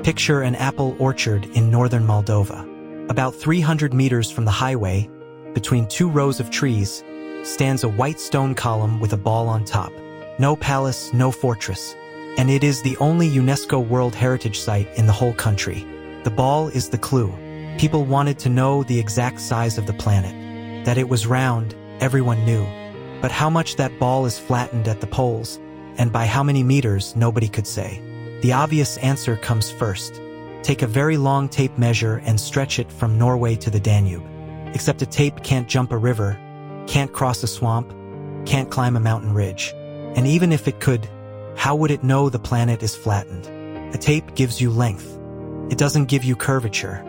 Picture an apple orchard in northern Moldova. About 300 meters from the highway, between two rows of trees, stands a white stone column with a ball on top. No palace, no fortress. And it is the only UNESCO World Heritage Site in the whole country. The ball is the clue. People wanted to know the exact size of the planet. That it was round, everyone knew. But how much that ball is flattened at the poles, and by how many meters, nobody could say. The obvious answer comes first. Take a very long tape measure and stretch it from Norway to the Danube. Except a tape can't jump a river, can't cross a swamp, can't climb a mountain ridge. And even if it could, how would it know the planet is flattened? A tape gives you length. It doesn't give you curvature.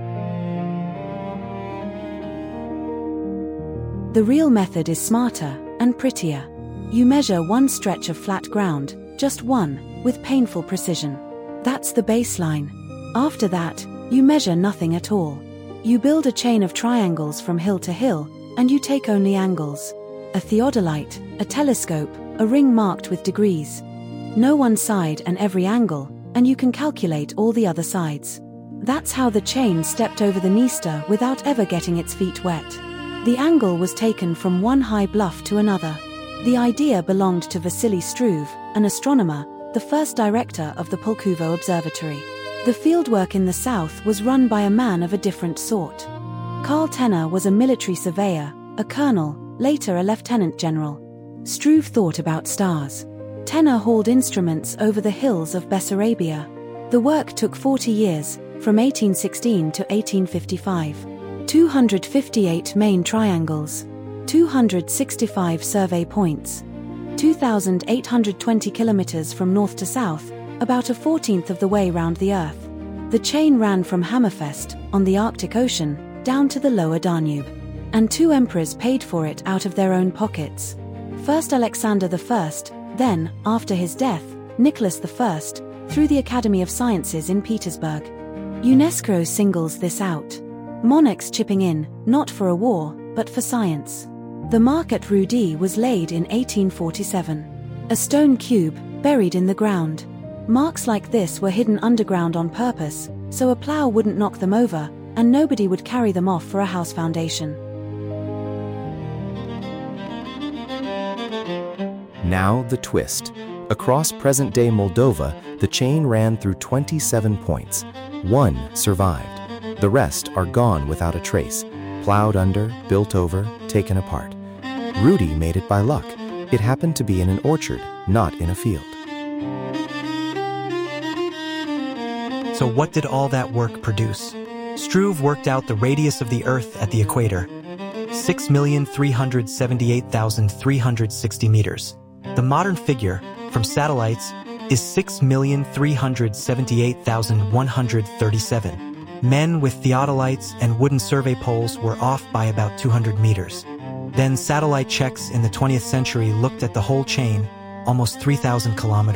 The real method is smarter and prettier. You measure one stretch of flat ground, just one, with painful precision. That's the baseline. After that, you measure nothing at all. You build a chain of triangles from hill to hill, and you take only angles. A theodolite, a telescope, a ring marked with degrees. Know one side and every angle, and you can calculate all the other sides. That's how the chain stepped over the Dniester without ever getting its feet wet. The angle was taken from one high bluff to another. The idea belonged to Vasily Struve, an astronomer, the first director of the Pulkovo Observatory. The fieldwork in the south was run by a man of a different sort. Karl Tenner was a military surveyor, a colonel, later a lieutenant general. Struve thought about stars. Tenner hauled instruments over the hills of Bessarabia. The work took 40 years, from 1816 to 1855. 258 main triangles, 265 survey points, 2,820 kilometers from north to south, about a 14th of the way round the Earth. The chain ran from Hammerfest, on the Arctic Ocean, down to the lower Danube. And two emperors paid for it out of their own pockets. First Alexander I, then, after his death, Nicholas I, through the Academy of Sciences in Petersburg. UNESCO singles this out. Monarchs chipping in, not for a war, but for science. The mark at Rudi was laid in 1847. A stone cube, buried in the ground. Marks like this were hidden underground on purpose, so a plow wouldn't knock them over, and nobody would carry them off for a house foundation. Now the twist. Across present-day Moldova, the chain ran through 27 points. One survived. The rest are gone without a trace, plowed under, built over, taken apart. Rudi made it by luck. It happened to be in an orchard, not in a field. So what did all that work produce? Struve worked out the radius of the Earth at the equator, 6,378,360 meters. The modern figure, from satellites, is 6,378,137. Men with theodolites and wooden survey poles were off by about 200 meters. Then satellite checks in the 20th century looked at the whole chain, almost 3,000 kilometers.